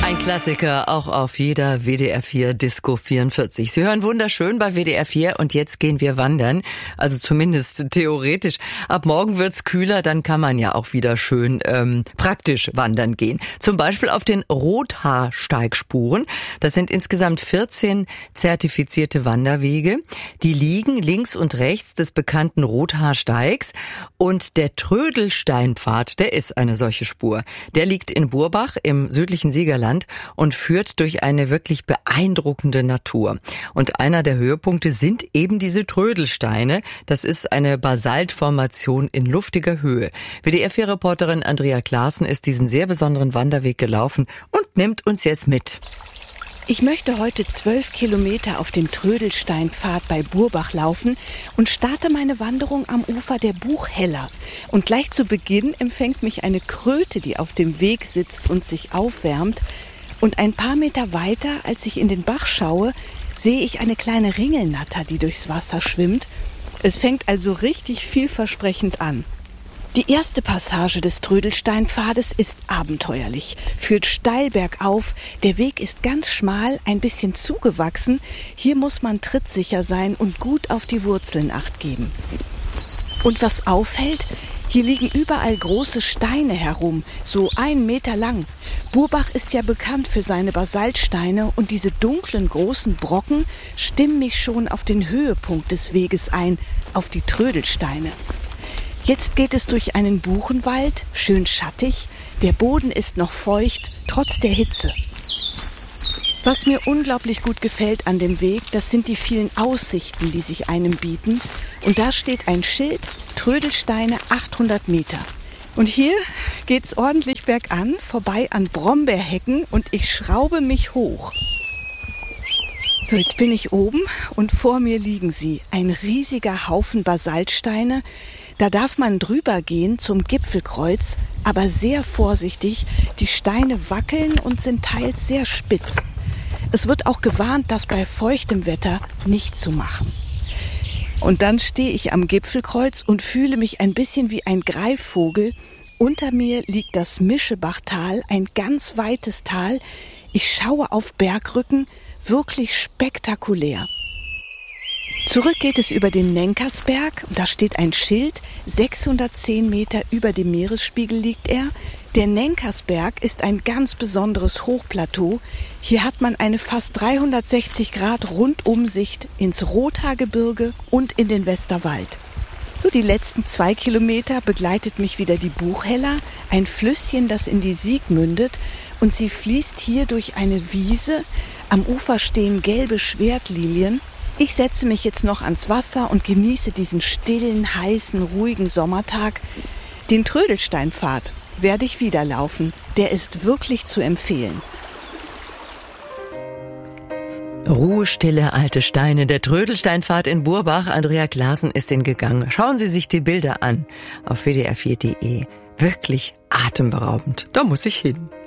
Ein Klassiker, auch auf jeder WDR 4 Disco 44. Sie hören wunderschön bei WDR 4 und jetzt gehen wir wandern. Also zumindest theoretisch. Ab morgen wird's kühler, dann kann man ja auch wieder schön praktisch wandern gehen. Zum Beispiel auf den Rothaarsteigspuren. Das sind insgesamt 14 zertifizierte Wanderwege. Die liegen links und rechts des bekannten Rothaarsteigs. Und der Trödelsteinpfad, der ist eine solche Spur. Der liegt in Burbach im südlichen Siegerland und führt durch eine wirklich beeindruckende Natur. Und einer der Höhepunkte sind eben diese Trödelsteine. Das ist eine Basaltformation in luftiger Höhe. WDR-4-Reporterin Andrea Klaassen ist diesen sehr besonderen Wanderweg gelaufen und nimmt uns jetzt mit. Ich möchte heute 12 Kilometer auf dem Trödelsteinpfad bei Burbach laufen und starte meine Wanderung am Ufer der Buchheller. Und gleich zu Beginn empfängt mich eine Kröte, die auf dem Weg sitzt und sich aufwärmt. Und ein paar Meter weiter, als ich in den Bach schaue, sehe ich eine kleine Ringelnatter, die durchs Wasser schwimmt. Es fängt also richtig vielversprechend an. Die erste Passage des Trödelsteinpfades ist abenteuerlich, führt steil bergauf, der Weg ist ganz schmal, ein bisschen zugewachsen. Hier muss man trittsicher sein und gut auf die Wurzeln Acht geben. Und was auffällt, hier liegen überall große Steine herum, so 1 Meter lang. Burbach ist ja bekannt für seine Basaltsteine und diese dunklen großen Brocken stimmen mich schon auf den Höhepunkt des Weges ein, auf die Trödelsteine. Jetzt geht es durch einen Buchenwald, schön schattig. Der Boden ist noch feucht, trotz der Hitze. Was mir unglaublich gut gefällt an dem Weg, das sind die vielen Aussichten, die sich einem bieten. Und da steht ein Schild, Trödelsteine 800 Meter. Und hier geht's ordentlich bergan, vorbei an Brombeerhecken und ich schraube mich hoch. So, jetzt bin ich oben und vor mir liegen sie, ein riesiger Haufen Basaltsteine. Da darf man drüber gehen zum Gipfelkreuz, aber sehr vorsichtig. Die Steine wackeln und sind teils sehr spitz. Es wird auch gewarnt, das bei feuchtem Wetter nicht zu machen. Und dann stehe ich am Gipfelkreuz und fühle mich ein bisschen wie ein Greifvogel. Unter mir liegt das Mischebachtal, ein ganz weites Tal. Ich schaue auf Bergrücken, wirklich spektakulär. Zurück geht es über den Nenkersberg. Da steht ein Schild, 610 Meter über dem Meeresspiegel liegt er. Der Nenkersberg ist ein ganz besonderes Hochplateau. Hier hat man eine fast 360 Grad Rundumsicht ins Rothaargebirge und in den Westerwald. So, die letzten 2 Kilometer begleitet mich wieder die Buchheller, ein Flüsschen, das in die Sieg mündet. Und sie fließt hier durch eine Wiese. Am Ufer stehen gelbe Schwertlilien. Ich setze mich jetzt noch ans Wasser und genieße diesen stillen, heißen, ruhigen Sommertag. Den Trödelsteinpfad werde ich wieder laufen. Der ist wirklich zu empfehlen. Ruhe, stille, alte Steine. Der Trödelsteinpfad in Burbach. Andrea Klaassen ist ihn gegangen. Schauen Sie sich die Bilder an auf wdr4.de. Wirklich atemberaubend. Da muss ich hin.